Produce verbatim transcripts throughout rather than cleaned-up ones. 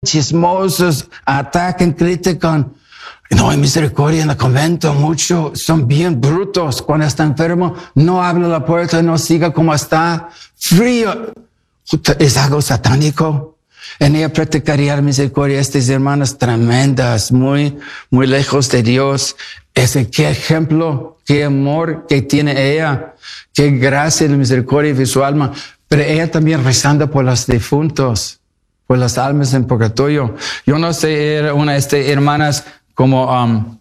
chismosos, atacan, critican. No hay misericordia en el convento, mucho, son bien brutos. Cuando está enfermo, no abre la puerta, no siga como está. Frío. Es algo satánico. En ella practicaría la misericordia. Estas hermanas tremendas, muy, muy lejos de Dios. Ese, qué ejemplo, qué amor que tiene ella. Qué gracia y misericordia de su alma. Pero ella también rezando por los difuntos, por las almas en purgatorio. Yo no sé, era una de estas hermanas como um,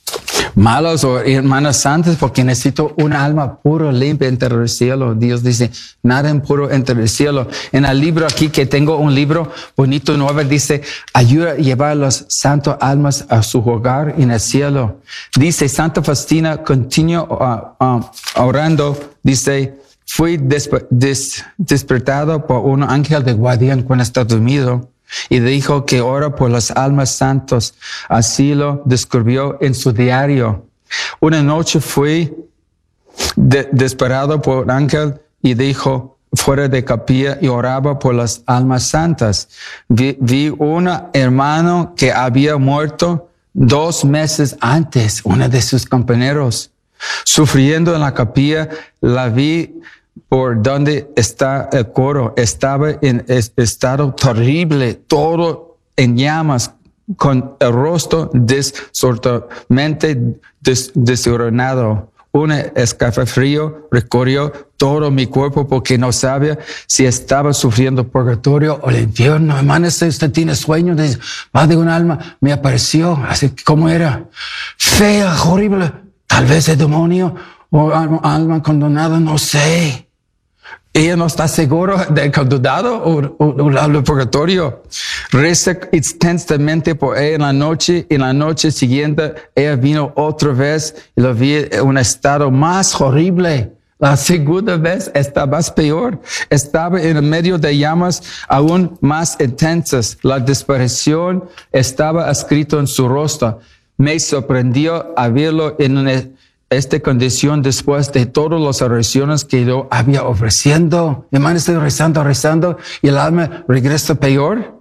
malas o hermanas santas, porque necesito una alma pura, limpia entre el cielo. Dios dice, nada impuro entre el cielo. En el libro aquí, que tengo un libro bonito, nuevo, dice, ayuda a llevar las santas almas a su hogar en el cielo. Dice, Santa Faustina continúa uh, uh, orando, dice, fui desp des despertado por un ángel de guardián cuando estaba dormido y dijo que ora por las almas santas. Así lo descubrió en su diario. Una noche fui de despertado por un ángel y dijo fuera de capilla y oraba por las almas santas. Vi, vi un hermano que había muerto dos meses antes, uno de sus compañeros. Sufriendo en la capilla, la vi por donde está el coro. Estaba en estado terrible, todo en llamas, con el rostro desordenadamente des desordenado. Un escalofrío recorrió todo mi cuerpo porque no sabía si estaba sufriendo purgatorio o el infierno. Hermano, usted tiene sueño, de más de un alma me apareció, así como era, fea, horrible, tal vez el demonio o alma condenada, no sé. Ella no está segura del condenado o, o, o el purgatorio. Reza intensamente por ella en la noche. En la noche siguiente, ella vino otra vez y lo vi en un estado más horrible. La segunda vez está más peor. Estaba en el medio de llamas aún más intensas. La desesperación estaba escrito en su rostro. Me sorprendió a verlo en una esta condición después de todas las oraciones que yo había ofreciendo. Hermano, estoy rezando, rezando y el alma regresa peor.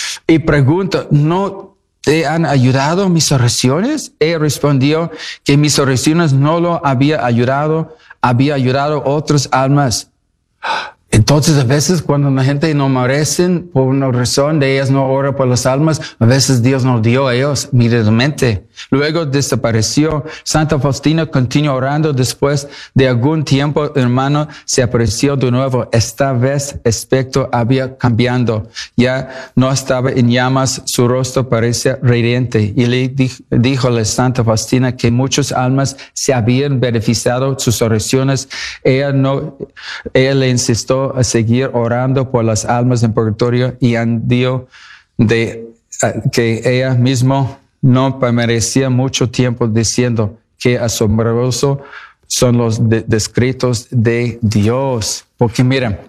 Y pregunto, ¿no te han ayudado mis oraciones? Él respondió que mis oraciones no lo había ayudado, había ayudado a otras almas. Entonces, a veces cuando la gente no merecen por una razón de ellas no ora por las almas, a veces Dios nos dio a ellos inmediatamente. Luego desapareció. Santa Faustina continuó orando. Después de algún tiempo, hermano, se apareció de nuevo. Esta vez el aspecto había cambiado. Ya no estaba en llamas, su rostro parecía radiante. Y le dijo, dijo a Santa Faustina que muchas almas se habían beneficiado de sus oraciones. Ella, no, ella le insistió a seguir orando por las almas en purgatorio y añadió de uh, que ella misma no permanecía mucho tiempo diciendo que asombrosos son los de descritos de Dios. Porque miren,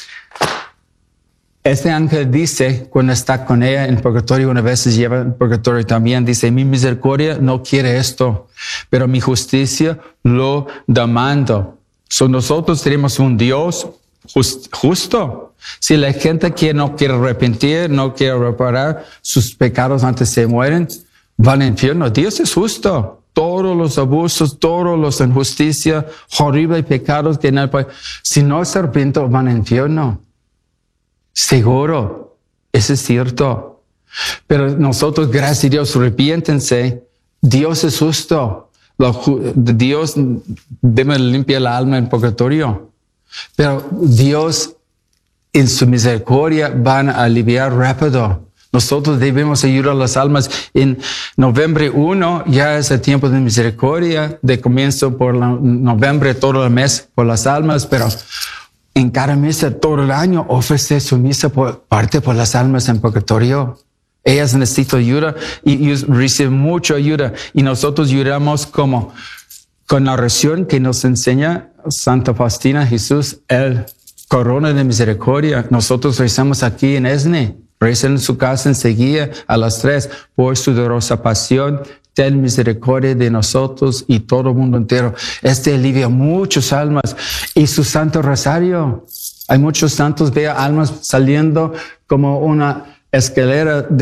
este ángel dice, cuando está con ella en purgatorio, una vez se lleva en purgatorio también, dice, mi misericordia no quiere esto, pero mi justicia lo demanda. So nosotros tenemos un Dios Just, justo. Si la gente que no quiere arrepentir, no quiere reparar sus pecados antes de mueren, van al infierno. Dios es justo. Todos los abusos, todos los injusticias, horribles pecados que no hay, si no se arrepienten, van al infierno. Seguro. Eso es cierto. Pero nosotros, gracias a Dios, arrepiéntense. Dios es justo. Dios debe limpiar el alma en purgatorio. Pero Dios en su misericordia van a aliviar rápido. Nosotros debemos ayudar a las almas. En noviembre primero ya es el tiempo de misericordia, de comienzo por la, noviembre todo el mes por las almas, pero en cada misa todo el año ofrece su misa por parte por las almas en purgatorio. Ellas necesitan ayuda y, y reciben mucha ayuda y nosotros ayudamos como con la oración que nos enseña Santa Faustina, Jesús, el corona de misericordia. Nosotros rezamos aquí en Esne, rezan en su casa enseguida a las tres, por su dolorosa pasión, ten misericordia de nosotros y todo el mundo entero. Este alivia muchas almas. Y su santo rosario, hay muchos santos, vea almas saliendo como una escalera de